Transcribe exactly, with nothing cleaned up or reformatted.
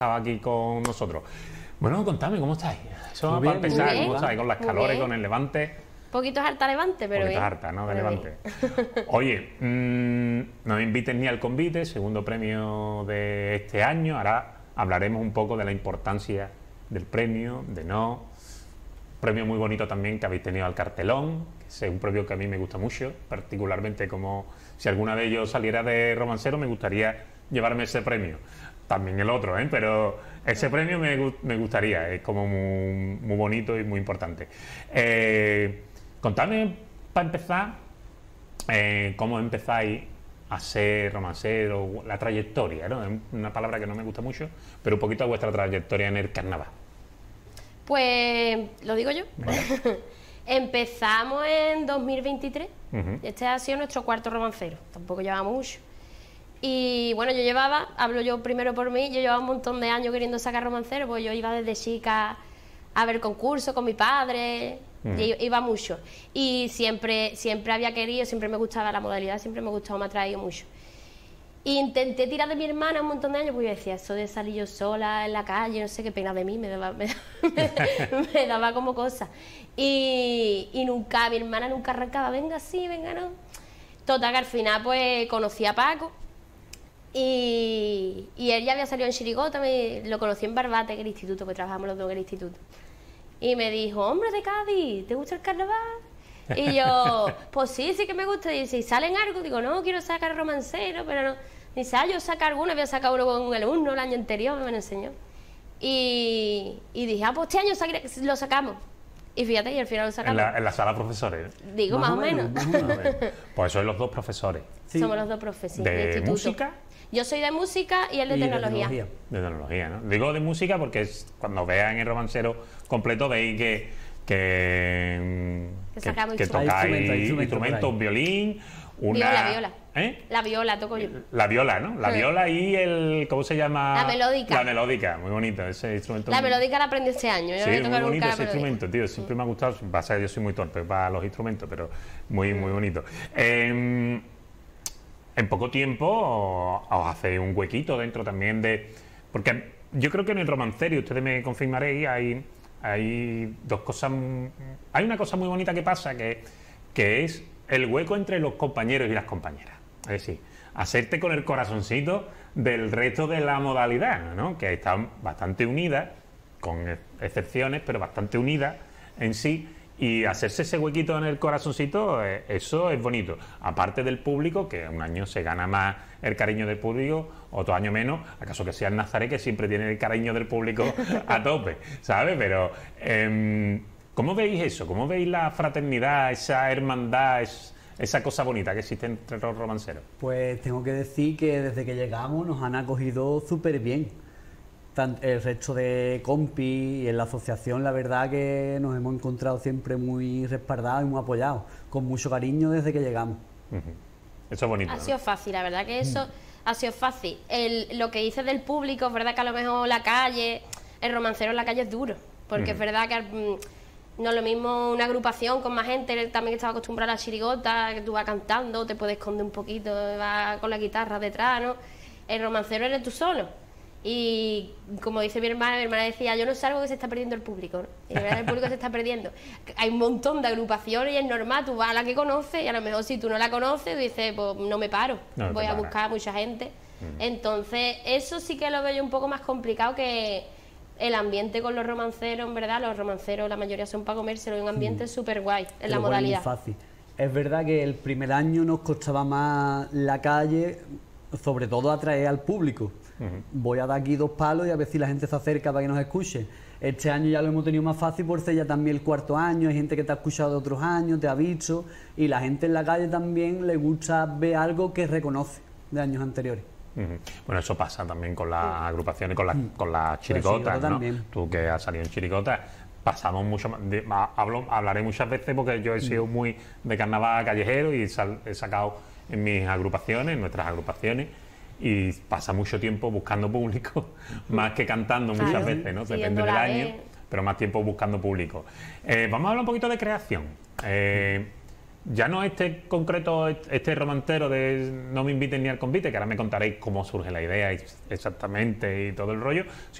estaba aquí con nosotros. Bueno, contadme, ¿cómo estáis? Eso Muy para bien, empezar, muy ¿cómo estáis? Con las Muy calores, bien. con el levante. Poquitos harta levante, pero Poquitos bien. harta, ¿no? De Pero levante. bien. Oye, mmm, no me invites ni al convite, segundo premio de este año. Ahora hablaremos un poco de la importancia del premio, de no. Premio muy bonito también que habéis tenido al cartelón, que es un premio que a mí me gusta mucho, particularmente como si alguna de ellos saliera de romancero, me gustaría llevarme ese premio. También el otro, ¿eh? Pero ese premio me, gu- me gustaría, es como muy, muy bonito y muy importante. Eh, contadme, para empezar, eh, cómo empezáis a ser romancero, la trayectoria, ¿no? Es una palabra que no me gusta mucho, pero un poquito vuestra trayectoria en el carnaval. Pues, ¿lo digo yo? Empezamos en dos mil veintitrés. Ujú. Este ha sido nuestro cuarto romancero. Tampoco llevamos mucho. Y bueno, yo llevaba, hablo yo primero por mí, yo llevaba un montón de años queriendo sacar romancero, pues yo iba desde chica a ver concursos con mi padre, Ujú. y iba mucho. Y siempre, siempre había querido, siempre me gustaba la modalidad, siempre me ha gustado, me ha traído mucho. Y intenté tirar de mi hermana un montón de años, porque yo decía, eso de salir yo sola en la calle, no sé qué pena de mí, me daba, me, me daba como cosa. Y, y nunca, mi hermana nunca arrancaba, venga sí, venga no. Total, que al final pues conocí a Paco, y, y él ya había salido en Chirigota, me, lo conocí en Barbate, en el instituto, porque trabajamos los dos en el instituto. Y me dijo, hombre de Cádiz, ¿te gusta el carnaval? Y yo, pues sí, sí que me gusta. Y dice, ¿y salen algo? Digo, no, quiero sacar romancero, pero no. Dice, ah, yo saco alguno, había sacado uno con un alumno el año anterior, me lo enseñó. Y, y dije, ah, pues este año sacaré- lo sacamos. Y fíjate, y al final lo En sacamos. la, en la sala profesores. Digo, más, o menos. más o menos. A ver, pues sois los dos profesores. Sí. Somos los dos profes, sí, ¿De instituto. música? Yo soy de música y él de Y de tecnología. tecnología. De tecnología, ¿no? Digo de música porque es, cuando vean el romancero completo veis que que, Que que, sacamos que instrumentos. tocáis Hay instrumentos, instrumentos por instrumentos, ahí. violín, una... Viola, viola. ¿Eh? La viola toco yo. La viola, ¿no? La Sí. viola y el... ¿Cómo se llama? La melódica. La melódica, muy bonito ese instrumento. La melódica la aprendí este año. Yo Sí, no he muy tocado bonito nunca la ese melódica. instrumento, tío. Siempre me ha gustado. Pasa que yo soy muy torpe para los instrumentos, pero muy, muy bonito. Eh, en poco tiempo os hacéis un huequito dentro también de... Porque yo creo que en el romancero, y ustedes me confirmaréis, hay, hay dos cosas... Hay una cosa muy bonita que pasa, que, que es el hueco entre los compañeros y las compañeras. Es decir, hacerte con el corazoncito del resto de la modalidad, ¿no? Que están bastante unidas, con ex- excepciones, pero bastante unidas en sí, y hacerse ese huequito en el corazoncito, eh, eso es bonito. Aparte del público, que un año se gana más el cariño del público, otro año menos, acaso que sea el Nazaret, que siempre tiene el cariño del público a tope, ¿sabes? Pero, em, ¿cómo veis eso? ¿Cómo veis la fraternidad, esa hermandad, es- esa cosa bonita que existe entre los romanceros? Pues tengo que decir que desde que llegamos nos han acogido súper bien. Tan- El resto de compi y en la asociación, la verdad que nos hemos encontrado siempre muy respaldados y muy apoyados, con mucho cariño desde que llegamos. Ujú. Eso es bonito, Ha ¿no? sido fácil, la verdad que eso ha sido fácil. El, lo que dices del público, es verdad que a lo mejor la calle, el romancero en la calle es duro, porque es verdad que mm, no es lo mismo una agrupación con más gente, él también estaba acostumbrado a la chirigota, que tú vas cantando, te puedes esconder un poquito, vas con la guitarra detrás, ¿no? El romancero eres tú solo. Y como dice mi hermana, mi hermana decía, yo no sé algo que se está perdiendo el público, ¿no? Y la verdad el público se está perdiendo. Hay un montón de agrupaciones y es normal, tú vas a la que conoces y a lo mejor si tú no la conoces, dices, pues no me paro, No te voy a paras. buscar a mucha gente. Entonces, eso sí que lo veo yo un poco más complicado que el ambiente con los romanceros, en verdad, los romanceros la mayoría son para comérselo, y un ambiente súper guay Te en la lo pone muy modalidad. fácil. Es verdad que el primer año nos costaba más la calle, sobre todo atraer al público. Voy a dar aquí dos palos y a ver si la gente se acerca para que nos escuche. Este año ya lo hemos tenido más fácil por ser ya también el cuarto año, hay gente que te ha escuchado de otros años, te ha visto, y la gente en la calle también le gusta ver algo que reconoce de años anteriores. Ujú. Bueno, eso pasa también con las agrupaciones, con las, con las chirigota chiricotas, ¿no? también. Tú que has salido en chirigota, pasamos mucho más, de- ma- hablo, hablaré muchas veces porque yo he sido muy de carnaval callejero y sal- he sacado en mis agrupaciones, en nuestras agrupaciones, y pasa mucho tiempo buscando público, más que cantando muchas Claro, veces, ¿no? Depende siguiendo del la año, vez. pero más tiempo buscando público. Eh, vamos a hablar un poquito de creación. Eh, ya no este concreto, este romantero de no me inviten ni al convite, que ahora me contaréis cómo surge la idea exactamente y todo el rollo,